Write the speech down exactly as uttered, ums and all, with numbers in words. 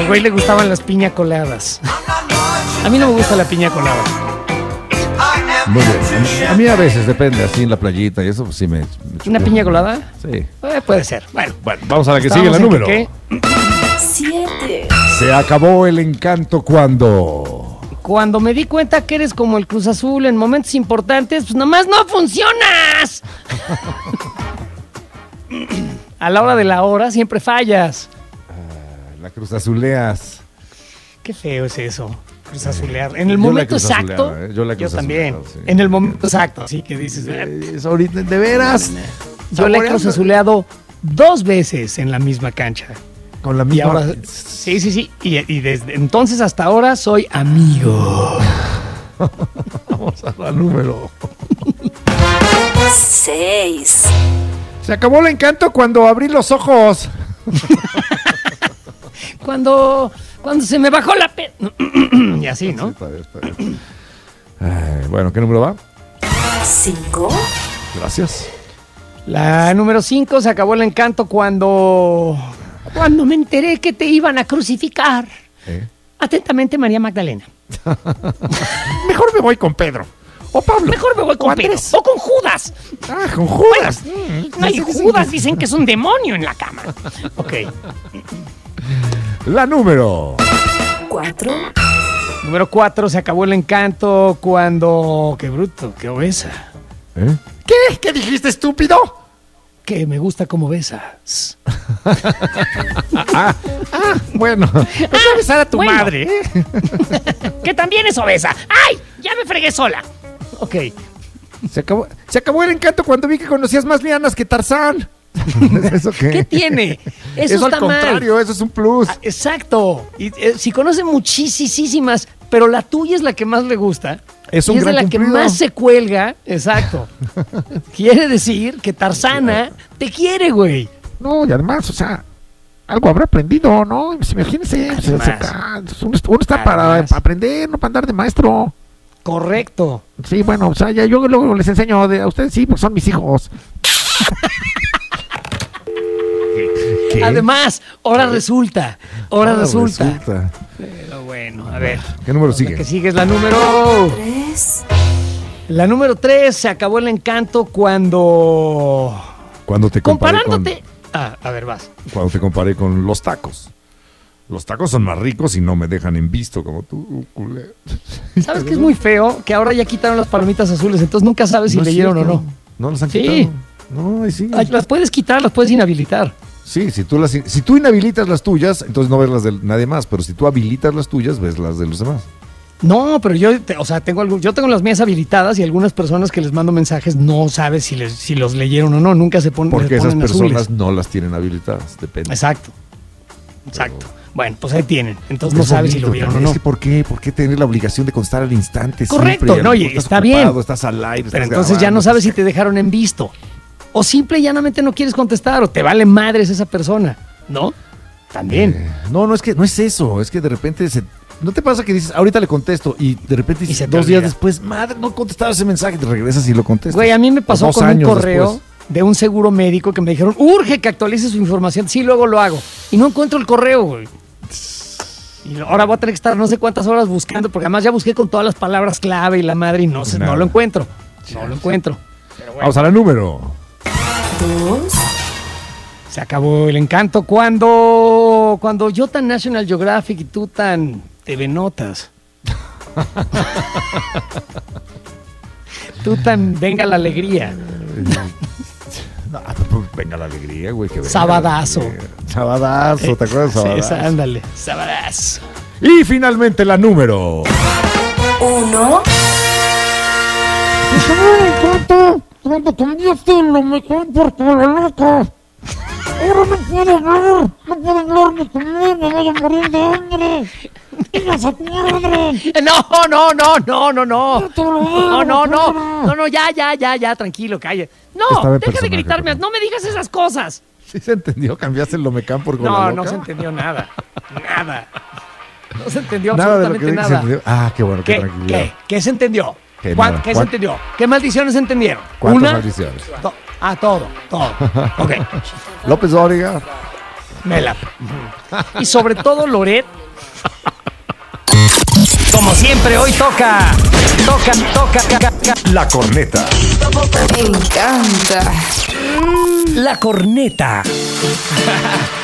güey le gustaban las piña coladas. A mí no me gusta la piña colada. Muy bien. A mí a veces depende, así en la playita y eso, pues sí me... me ¿Una piña colada? Sí. Eh, puede ser. Bueno, Bueno, vamos a la que sigue, la número. ¿Qué? Siete. Se acabó el encanto cuando... Cuando me di cuenta que eres como el Cruz Azul en momentos importantes, pues nomás no funcionas. A la hora de la hora siempre fallas. La Cruz Azuleas. Qué feo es eso, Cruz Azulear. En el Yo momento la Cruz exacto, Azuleaba, ¿eh? Yo la Cruz también. Azuleaba, sí. En el momento exacto, así que dices... Eh, Es ahorita, de veras. Yo le he Cruz Azuleado dos veces en la misma cancha. Con la Y misma... ahora, sí, sí, sí. Y, y desde entonces hasta ahora soy amigo. Vamos a la número. Seis. Se acabó el encanto cuando abrí los ojos. Cuando, cuando se me bajó la pe... Y así, ¿no? Sí, está bien, está bien. Ay, bueno, ¿qué número va? Cinco. Gracias. La número cinco, se acabó el encanto cuando... Cuando me enteré que te iban a crucificar. ¿Eh? Atentamente, María Magdalena. Mejor me voy con Pedro. O Pablo. Mejor me voy con O Pedro. Andrés. O con Judas. Ah, con Judas. No, y Judas dicen que es un demonio en la cama. Ok. La número. Cuatro. Número cuatro, se acabó el encanto cuando... Qué bruto, qué obesa. ¿Eh? ¿Qué? ¿Qué dijiste, estúpido? Que me gusta como besas. Ah, ah, bueno. Vas a besar a tu bueno. madre, ¿eh? Que también es obesa. ¡Ay! Ya me fregué sola. Ok. Se acabó, se acabó el encanto cuando vi que conocías más lianas que Tarzán. ¿Eso qué? ¿Qué tiene? Eso, Eso está al contrario, mal. eso es un plus. Ah, exacto. Y, eh, si conoce muchísimas, pero la tuya es la que más le gusta. Es un y es de gran la que cumplido. más se cuelga. Exacto. Quiere decir que Tarzana te quiere, güey. No, y además, o sea, algo habrá aprendido, ¿no? Imagínense, o sea, Además. acá, uno, uno está para Además. aprender, no para andar de maestro. Correcto. Sí, bueno, o sea, ya yo luego les enseño, de, a ustedes sí, porque son mis hijos. ¿Qué? Además, ahora resulta. Ahora Ah, resulta. resulta. Pero bueno, a ver. ¿Qué número La sigue? que sigue es la número... Tres. La número tres, se acabó el encanto cuando... Cuando te comparé Comparándote... Ah, a ver, vas. con, cuando te comparé con los tacos. Los tacos son más ricos y no me dejan en visto como tú, culé. ¿Sabes qué es muy feo? Que ahora ya quitaron las palomitas azules, entonces nunca sabes si No es leyeron o cierto. no. No las han Sí. quitado. No, ahí sí. Ay, las puedes quitar, las puedes inhabilitar. Sí, si tú, las, si tú inhabilitas las tuyas, entonces no ves las de nadie más, pero si tú habilitas las tuyas, ves las de los demás. No, pero yo, te- o sea, tengo algún- yo tengo las mías habilitadas y algunas personas que les mando mensajes no sabes si, les, si los leyeron o no, nunca se ponen, Porque les esas ponen personas azules. no las tienen habilitadas, depende. Exacto, exacto. Bueno, pues ahí tienen, entonces Es no sabes si lo bonito vieron o también. no. Es que ¿por qué? ¿Por qué tener la obligación de constar al instante? Correcto, siempre? no, y Estás está ocupado, bien. Estás al aire, Pero estás entonces ya grabando, no sabes si estás- te dejaron en visto. O simple y llanamente no quieres contestar o te vale madres esa persona, ¿no? También. Eh, no, no es que no es eso, es que de repente se... ¿No te pasa que dices, ahorita le contesto y de repente Y dices, se te dos días olvida. después, madre, no contestaba ese mensaje, te regresas y lo contestas? Güey, a mí me O pasó dos con un años correo después. de un seguro médico que me dijeron, urge que actualice su información. Sí, luego lo hago. Y no encuentro el correo, güey. Y lo- ahora voy a tener que estar no sé cuántas horas buscando, porque además ya busqué con todas las palabras clave y la madre y no, sé, Nada. no lo encuentro. No lo encuentro. Pero bueno, Vamos a la número. Dos. se acabó el encanto cuando, cuando yo tan National Geographic y tú tan T V Notas. Tú tan Venga la Alegría. No, pues, venga la alegría, güey. que venga Sabadazo. la alegría. Sabadazo, ¿te acuerdas de Sí, Sabadazo? esa, ándale. Sabadazo. Y finalmente la número. Uno. Cuando cambiaste lo mejor por la loca. Ahora no puedo hablar, no puedo hablar ni comer, me voy a morir de hambre. ¡Vengas a tu madre! No, no, no, no, no, no. te lo digo, No, no, no. cara. No, no, ya, ya, ya, ya, tranquilo, calla. No, Estaba de deja de personaje, gritarme. perdón. No me digas esas cosas. ¿Sí se entendió? ¿Cambiaste el Lomecán por No, Gola no Loca? se entendió nada. Nada. No se entendió Nada de lo que absolutamente dije se nada. entendió. Ah, qué bueno, qué ¿Qué, tranquilidad. qué, ¿Qué se entendió? Que ¿Cuán- nada. ¿Qué se ¿Cuán- entendió? ¿Qué maldiciones se entendieron? ¿Cuántas ¿Una? maldiciones? Do- ah, todo, todo. Ok. López Dóriga. Me la... Y sobre todo Loret. Como siempre, hoy toca. Toca, toca, toca. La corneta. Me encanta. La corneta.